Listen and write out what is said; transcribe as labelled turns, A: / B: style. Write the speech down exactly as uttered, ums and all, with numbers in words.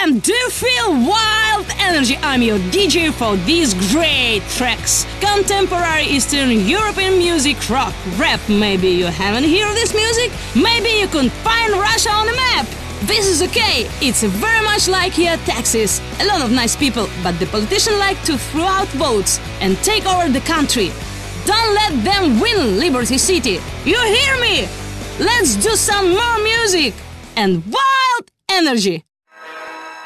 A: and do you feel wild energy? I'm your D J for these great tracks. Contemporary Eastern European music, rock, rap. Maybe you haven't heard this music? Maybe you couldn't find Russia on the map. This is okay, it's very much like here Texas. A lot of nice people, but the politicians like to throw out votes and take over the country. Don't let them win Liberty City. You hear me? Let's do some more music and wild energy.